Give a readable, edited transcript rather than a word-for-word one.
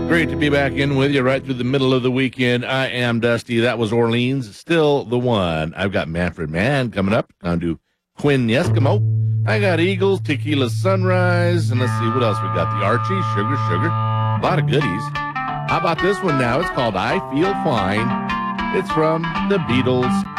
Great to be back in with you right through the middle of the weekend. I am Dusty. That was Orleans, still the one. I've got Manfred Mann coming up. Going to do Quinn Eskimo. I got Eagles, Tequila Sunrise, and let's see what else we got. The Archie, Sugar, Sugar. A lot of goodies. How about this one now? It's called I Feel Fine. It's from the Beatles.